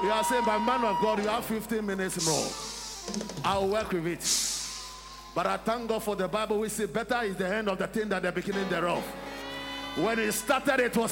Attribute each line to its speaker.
Speaker 1: You are saying, by man of God, you have 15 minutes more. I'll work with it. But I thank God for the Bible. We say, better is the end of the thing than the beginning thereof. When it started, it was